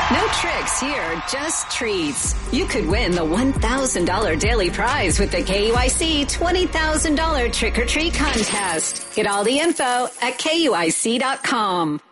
No tricks here, just treats. You could win the $1,000 daily prize with the KUIC $20,000 trick or treat contest. Get all the info at KUIC.com.